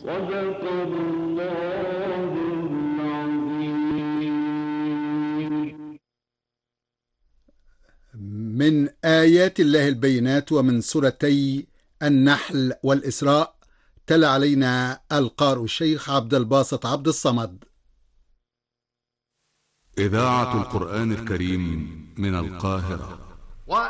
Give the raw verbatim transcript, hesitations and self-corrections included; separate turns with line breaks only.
صدق الله العظيم.
من آيات الله البينات ومن سورتي النحل والإسراء. تلا علينا القارئ الشيخ عبد الباسط عبد الصمد.
إذاعة القرآن الكريم من القاهرة.